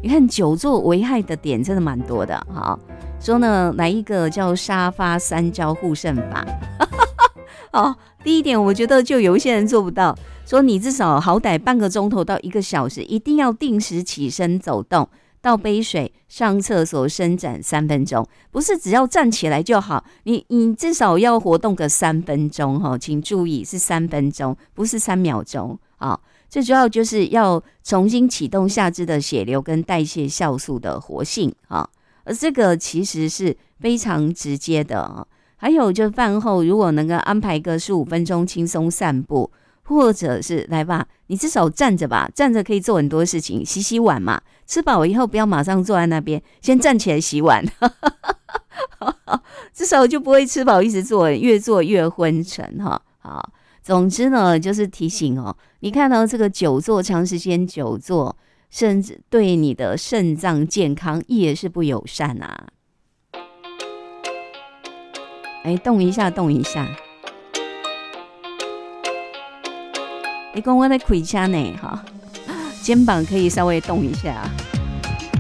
你看久坐危害的点真的蛮多的。好，说呢来一个叫沙发三焦护肾法。哦，第一点我觉得就有一些人做不到，说你至少好歹半个钟头到1个小时，一定要定时起身走动，倒杯水，上厕所，伸展3分钟，不是只要站起来就好，你至少要活动个3分钟哈，请注意是3分钟，不是3秒钟啊。最主要就是要重新启动下肢的血流跟代谢酵素的活性啊，而这个其实是非常直接的啊。还有就饭后如果能够安排个15分钟轻松散步，或者是来吧，你至少站着吧，站着可以做很多事情，洗碗嘛，吃饱以后不要马上坐在那边，先站起来洗碗，至少就不会吃饱一直做，越做越昏沉哈。好，总之呢，就是提醒哦，你看到这个久坐，长时间久坐，甚至对你的肾脏健康也是不友善啊。哎，动一下，动一下。你讲我在开车呢，哈，肩膀可以稍微动一下。